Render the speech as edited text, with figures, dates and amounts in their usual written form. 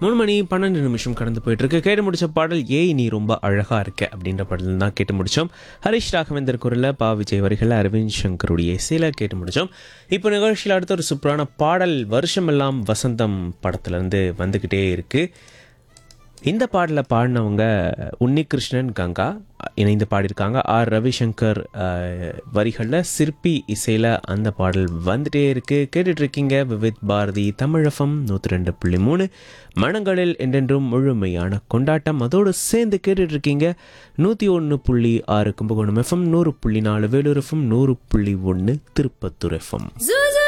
3:12 கடந்து போயிட்டு இருக்கு. கேட்டு முடிச்ச பாடல் ஏய் நீ ரொம்ப அழகா இருக்க அப்படின்ற பாடல் தான் கேட்டு முடிச்சோம். ஹரிஷ் ராகவேந்தர் குரல்ல, பா விஜய் வரிகள், அரவிந்த் சங்கருடைய இசையில கேட்டு முடிச்சோம். இப்போ நிகழ்ச்சியில் அடுத்த ஒரு சூப்பரான பாடல் வருஷமெல்லாம் வசந்தம் படத்துல இருந்து வந்துகிட்டே இருக்கு. இந்த பாடலை பாடினவங்க உன்னிகிருஷ்ணன், கங்கா இணைந்து பாடியிருக்காங்க. ஆர் ரவிசங்கர் வரிகளில், சிற்பி இசையில் அந்த பாடல் வந்துட்டே இருக்கு. கேட்டுட்ருக்கீங்க விவித் பாரதி தமிழகம் 102.3 மனங்களில் என்றென்றும் முழுமையான கொண்டாட்டம். அதோடு சேர்ந்து கேட்டுட்ருக்கீங்க 101.6 Kumbakonam FM, 100.4 Vellore FM, 100.1 Tirupattur FM.